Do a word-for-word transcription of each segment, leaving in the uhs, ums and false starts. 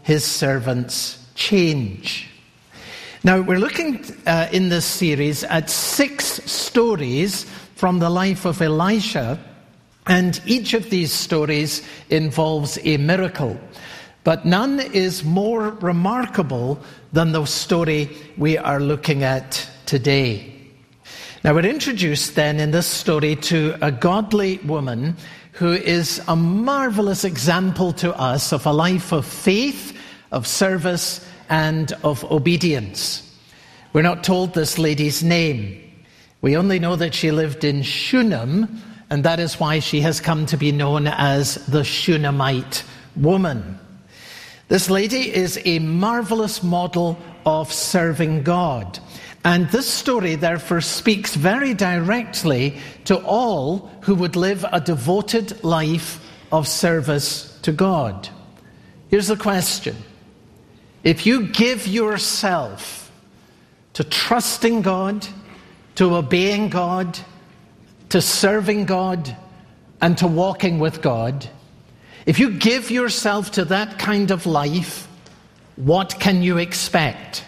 his servants change. Now, we're looking uh, in this series at six stories from the life of Elisha, and each of these stories involves a miracle. But none is more remarkable than the story we are looking at today. Now, we're introduced then in this story to a godly woman who is a marvelous example to us of a life of faith, of service, and of obedience. We're not told this lady's name. We only know that she lived in Shunem, and that is why she has come to be known as the Shunammite woman. This lady is a marvelous model of serving God. And this story, therefore, speaks very directly to all who would live a devoted life of service to God. Here's the question. If you give yourself to trusting God, to obeying God, to serving God, and to walking with God, if you give yourself to that kind of life, what can you expect?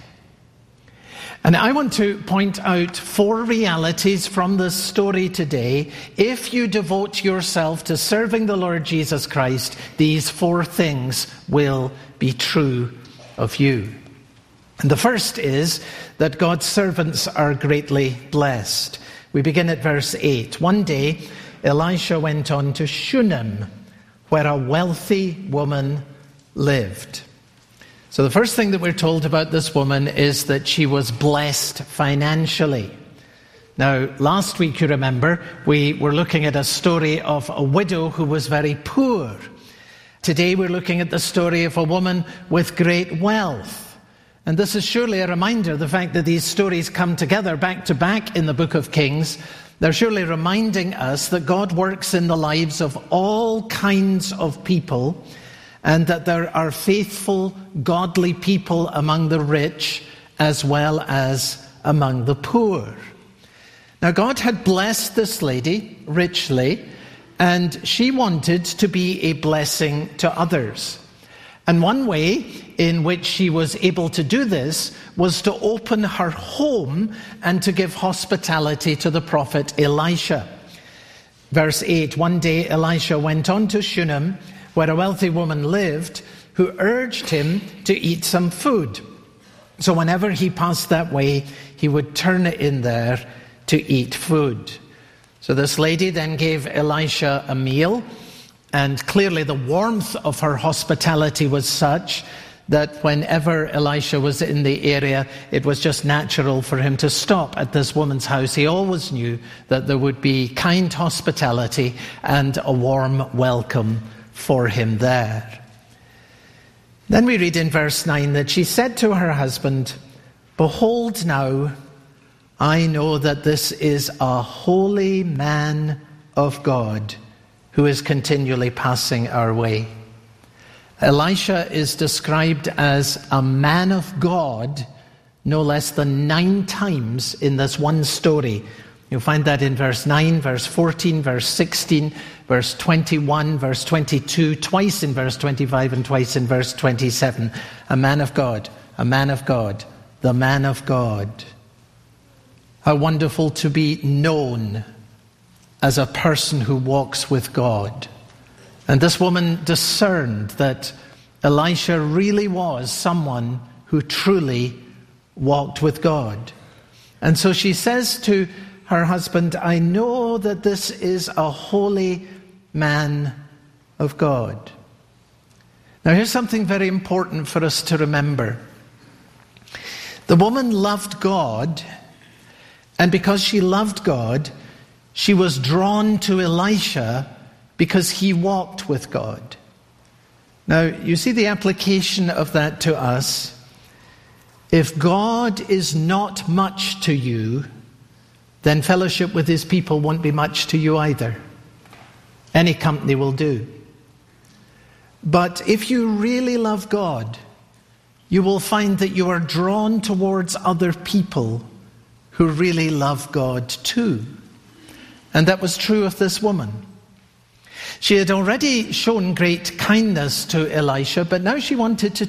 And I want to point out four realities from this story today. If you devote yourself to serving the Lord Jesus Christ, these four things will be true of you. And the first is that God's servants are greatly blessed. We begin at verse eight. One day, Elisha went on to Shunem, where a wealthy woman lived. So the first thing that we're told about this woman is that she was blessed financially. Now, last week, you remember, we were looking at a story of a widow who was very poor. Today, we're looking at the story of a woman with great wealth. And this is surely a reminder, the fact that these stories come together back to back in the book of Kings. They're surely reminding us that God works in the lives of all kinds of people, and that there are faithful, godly people among the rich as well as among the poor. Now, God had blessed this lady richly, and she wanted to be a blessing to others. And one way in which she was able to do this was to open her home and to give hospitality to the prophet Elisha. Verse eight, one day Elisha went on to Shunem, where a wealthy woman lived, who urged him to eat some food. So whenever he passed that way, he would turn in there to eat food. So this lady then gave Elisha a meal, and clearly the warmth of her hospitality was such that whenever Elisha was in the area, it was just natural for him to stop at this woman's house. He always knew that there would be kind hospitality and a warm welcome for him there. Then we read in verse nine that she said to her husband, "Behold now, I know that this is a holy man of God who is continually passing our way." Elisha is described as a man of God no less than nine times in this one story. You'll find that in verse nine, verse fourteen, verse sixteen, verse twenty-one, verse twenty-two, twice in verse twenty-five and twice in verse twenty-seven. A man of God, a man of God, the man of God. How wonderful to be known as a person who walks with God. And this woman discerned that Elisha really was someone who truly walked with God. And so she says to her husband, "I know that this is a holy man of God." Now here's something very important for us to remember. The woman loved God, and because she loved God, she was drawn to Elisha because he walked with God. Now, you see the application of that to us. If God is not much to you, then fellowship with his people won't be much to you either. Any company will do. But if you really love God, you will find that you are drawn towards other people who really love God too. And that was true of this woman. She had already shown great kindness to Elisha, but now she wanted to